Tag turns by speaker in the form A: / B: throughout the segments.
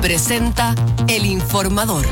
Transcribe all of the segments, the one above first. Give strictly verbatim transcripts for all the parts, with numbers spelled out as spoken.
A: presenta El Informador.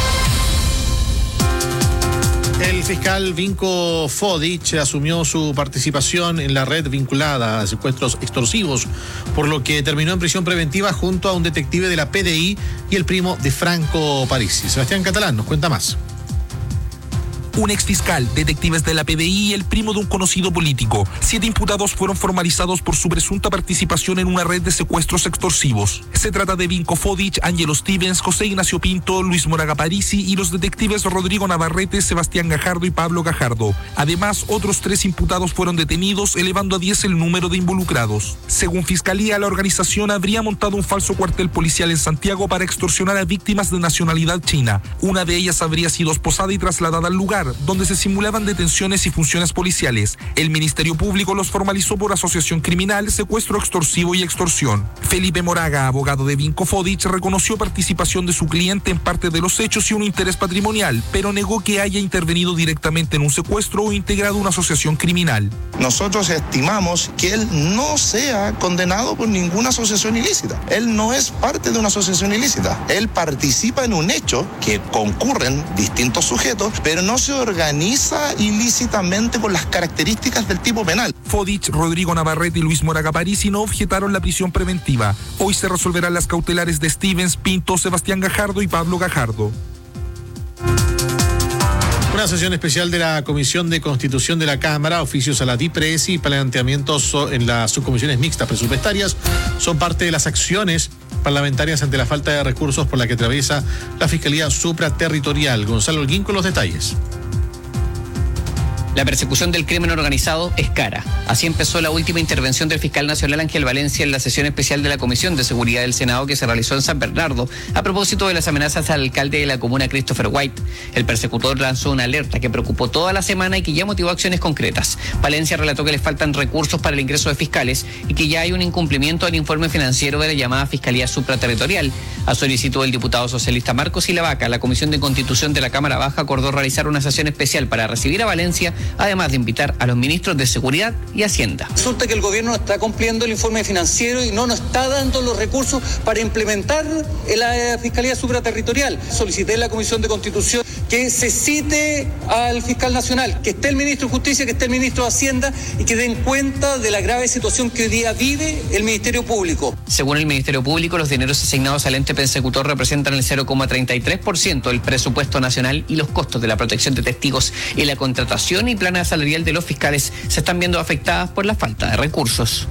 B: El fiscal Vinko Fodic asumió su participación en la red vinculada a secuestros extorsivos, por lo que terminó en prisión preventiva junto a un detective de la P D I y el primo de Franco Parisi. Sebastián Catalán nos cuenta más.
C: Un exfiscal, detectives de la P D I y el primo de un conocido político. Siete imputados fueron formalizados por su presunta participación en una red de secuestros extorsivos. Se trata de Vinko Fodic, Ángelo Stevens, José Ignacio Pinto, Luis Moraga Parisi y los detectives Rodrigo Navarrete, Sebastián Gajardo y Pablo Gajardo. Además, otros tres imputados fueron detenidos, elevando a diez el número de involucrados. Según Fiscalía, la organización habría montado un falso cuartel policial en Santiago para extorsionar a víctimas de nacionalidad china. Una de ellas habría sido esposada y trasladada al lugar, donde se simulaban detenciones y funciones policiales. El Ministerio Público los formalizó por asociación criminal, secuestro extorsivo y extorsión. Felipe Moraga, abogado de Vinko Fodic, reconoció participación de su cliente en parte de los hechos y un interés patrimonial, pero negó que haya intervenido directamente en un secuestro o integrado una asociación criminal.
D: Nosotros estimamos que él no sea condenado por ninguna asociación ilícita. Él no es parte de una asociación ilícita. Él participa en un hecho que concurren distintos sujetos, pero no se organiza ilícitamente con las características del tipo penal.
C: Fodic, Rodrigo Navarrete y Luis Moraga Parisi no objetaron la prisión preventiva. Hoy se resolverán las cautelares de Stevens, Pinto, Sebastián Gajardo y Pablo Gajardo.
B: Una sesión especial de la Comisión de Constitución de la Cámara, oficios a la DIPRES y planteamientos en las subcomisiones mixtas presupuestarias son parte de las acciones parlamentarias ante la falta de recursos por la que atraviesa la Fiscalía Supraterritorial. Gonzalo Holguín con los detalles.
E: La persecución del crimen organizado es cara. Así empezó la última intervención del fiscal nacional Ángel Valencia en la sesión especial de la Comisión de Seguridad del Senado que se realizó en San Bernardo a propósito de las amenazas al alcalde de la comuna, Christopher White. El persecutor lanzó una alerta que preocupó toda la semana y que ya motivó acciones concretas. Valencia relató que les faltan recursos para el ingreso de fiscales y que ya hay un incumplimiento del informe financiero de la llamada Fiscalía Supraterritorial. A solicitud del diputado socialista Marcos Silavaca, la Comisión de Constitución de la Cámara Baja acordó realizar una sesión especial para recibir a Valencia, además de invitar a los ministros de Seguridad y Hacienda.
F: Resulta que el gobierno no está cumpliendo el informe financiero y no nos está dando los recursos para implementar la Fiscalía Supraterritorial. Solicité en la Comisión de Constitución que se cite al fiscal nacional, que esté el ministro de Justicia, que esté el ministro de Hacienda y que den cuenta de la grave situación que hoy día vive el Ministerio Público.
E: Según el Ministerio Público, los dineros asignados al ente persecutor representan el cero coma treinta y tres por ciento del presupuesto nacional y los costos de la protección de testigos y la contratación y planes salarial de los fiscales se están viendo afectadas por la falta de recursos.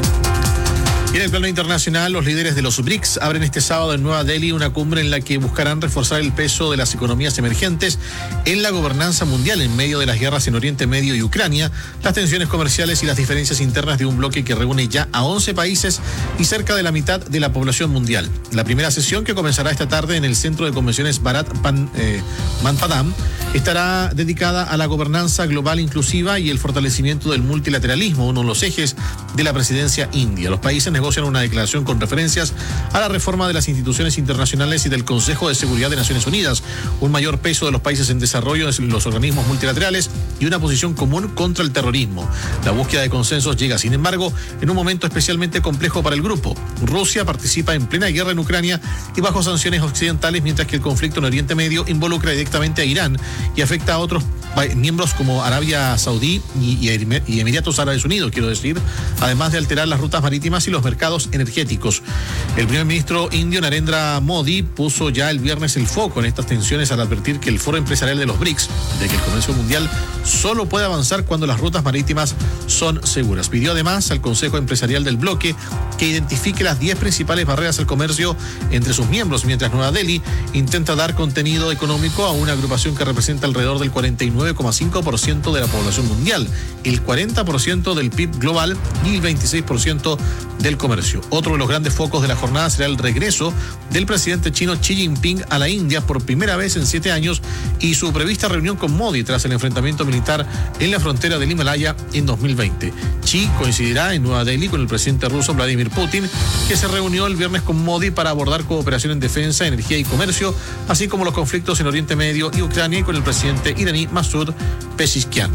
B: Y en el plano internacional, los líderes de los BRICS abren este sábado en Nueva Delhi una cumbre en la que buscarán reforzar el peso de las economías emergentes en la gobernanza mundial en medio de las guerras en Oriente Medio y Ucrania, las tensiones comerciales y las diferencias internas de un bloque que reúne ya a once países y cerca de la mitad de la población mundial. La primera sesión, que comenzará esta tarde en el Centro de Convenciones Bharat Pan, eh, Manpadam, estará dedicada a la gobernanza global inclusiva y el fortalecimiento del multilateralismo, uno de los ejes de la presidencia india. Los países negocian una declaración con referencias a la reforma de las instituciones internacionales y del Consejo de Seguridad de Naciones Unidas, un mayor peso de los países en desarrollo en los organismos multilaterales y una posición común contra el terrorismo. La búsqueda de consensos llega, sin embargo, en un momento especialmente complejo para el grupo. Rusia participa en plena guerra en Ucrania y bajo sanciones occidentales, mientras que el conflicto en Oriente Medio involucra directamente a Irán y afecta a otros miembros como Arabia Saudí y, y Emiratos Árabes Unidos, quiero decir, además de alterar las rutas marítimas y los mercados energéticos. El primer ministro indio Narendra Modi puso ya el viernes el foco en estas tensiones al advertir que el foro empresarial de los BRICS, de que el comercio mundial solo puede avanzar cuando las rutas marítimas son seguras. Pidió además al Consejo Empresarial del bloque que identifique las diez principales barreras al comercio entre sus miembros, mientras Nueva Delhi intenta dar contenido económico a una agrupación que representa alrededor del cuarenta y nueve coma cinco por ciento de la población mundial, el cuarenta por ciento del P I B global y el veintiséis por ciento del comercio. Otro de los grandes focos de la jornada será el regreso del presidente chino Xi Jinping a la India por primera vez en siete años y su prevista reunión con Modi tras el enfrentamiento militar en la frontera del Himalaya en dos mil veinte. Xi coincidirá en Nueva Delhi con el presidente ruso Vladimir Putin, que se reunió el viernes con Modi para abordar cooperación en defensa, energía y comercio, así como los conflictos en Oriente Medio y Ucrania, y con el presidente iraní Masoud Pezeshkian.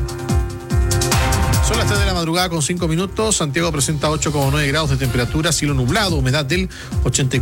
B: Son las tres de la madrugada con cinco minutos. Santiago presenta ocho coma nueve grados de temperatura, cielo nublado, humedad del ochenta y cuatro por ciento.